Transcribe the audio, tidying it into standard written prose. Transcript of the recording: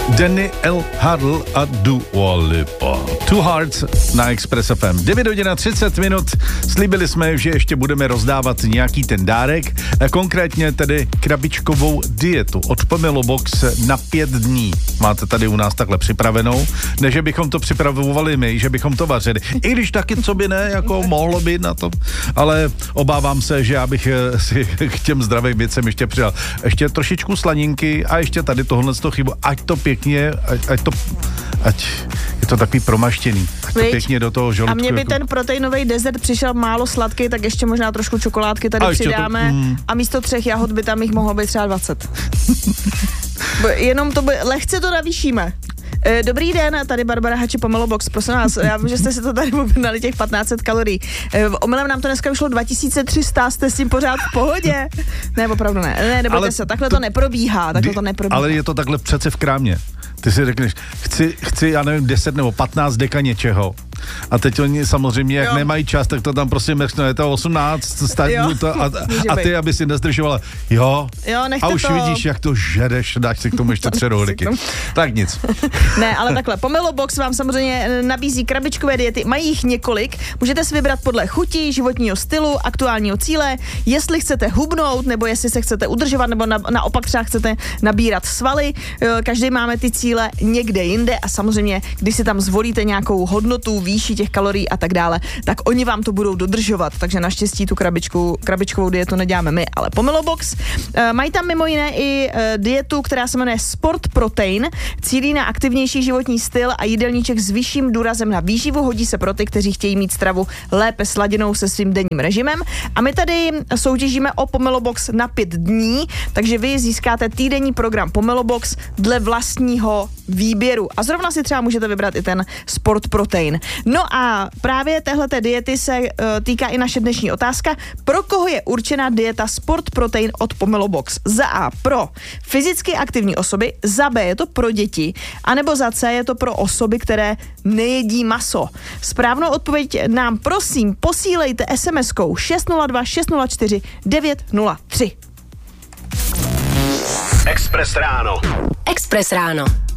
Danny L. Hardl a Dua Lipa. Two Hearts na Express FM. 9:30. Slíbili jsme, že ještě budeme rozdávat nějaký ten dárek, konkrétně tedy krabičkovou dietu od Pomelo Box na 5 dní. Máte tady u nás takhle připravenou, ne, že bychom to připravovali my, že bychom to vařili. I když taky, co by ne, jako mohlo být na to, ale obávám se, že já bych si k těm zdravým věcem ještě přidal ještě trošičku slaninky a ještě tady tohle chybu, ať to pěkně, ať je to takový promaštěný, ať to pěkně do toho žaludku. A mně by ten proteinový dezert přišel málo sladký, tak ještě možná trošku čokoládky tady přidáme a místo 3 jahod by tam jich mohlo být třeba 20. Jenom to lehce to navýšíme. Dobrý den, tady Barbara Hači, Pomelo Box, prosím vás, já vím, že jste si to tady objednali těch 1500 kalorií. Omylem nám to dneska vyšlo 2300, jste s tím pořád v pohodě? Ne, opravdu ne, nebojte se, takhle to neprobíhá, Ale je to takhle přece v krámě. Ty si řekneš, chci, já nevím, 10 nebo 15 deka něčeho. A teď oni samozřejmě, jak nemají čas, tak to tam prostě mrknou, je to 18, a ty, aby si nezdržovala. Jo, a už to. Vidíš, jak to žedeš, dáš si k tomu ještě 3 rohlíky. Tak nic. Ne, ale takhle, Pomelo Box vám samozřejmě nabízí krabičkové diety, mají jich několik, můžete si vybrat podle chuti, životního stylu, aktuálního cíle, jestli chcete hubnout, nebo jestli se chcete udržovat, nebo naopak třeba chcete nabírat svaly, každý máme ty cíle někde jinde a samozřejmě, když si tam zvolíte nějakou hodnotu, výši těch kalorií a tak dále, tak oni vám to budou dodržovat, takže naštěstí tu krabičkovou dietu neděláme my, ale Pomelo Box. Mají tam mimo jiné i dietu, která se jmenuje Sport Protein, cílí na aktivnější životní styl a jídelníček s vyšším důrazem na výživu, hodí se pro ty, kteří chtějí mít stravu lépe sladěnou se svým denním režimem. A my tady soutěžíme o Pomelo Box na 5 dní, takže vy získáte týdenní program Pomelo Box dle vlastního výběru. A zrovna si třeba můžete vybrat i ten Sport Protein. No a právě téhleté diety se týká i naše dnešní otázka. Pro koho je určená dieta Sport Protein od Pomelo Box? Za A pro fyzicky aktivní osoby, za B je to pro děti, anebo za C je to pro osoby, které nejedí maso. Správnou odpověď nám prosím posílejte SMS-kou 602 604 903. Express ráno. Express ráno.